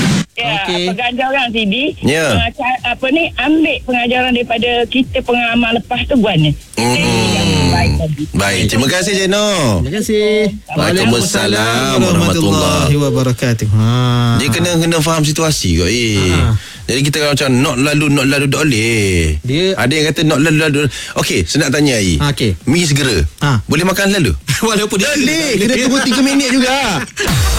Ya, Okey. pengajar orang CD. Ya. Ambil pengajaran daripada kita pengalaman lepas tu buat ni. Yang baik lagi. Baik, terima kasih Jeno. Terima kasih. Waalaikumsalam warahmatullahi wabarakatuh. Dia kena faham situasi kot. Jadi kita kalau macam not lalu tak boleh. Dia- ada yang kata not lalu. Okey, saya nak tanya Ai. Okey. Mi segera. Ha. Boleh makan lalu? Walaupun dia Boleh, kena tunggu 3 minit juga.